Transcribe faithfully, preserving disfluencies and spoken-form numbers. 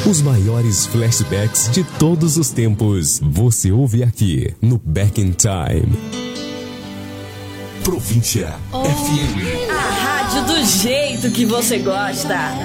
Os maiores flashbacks de todos os tempos. Você ouve aqui no Back in Time. Província oh, F M. A rádio do jeito que você gosta.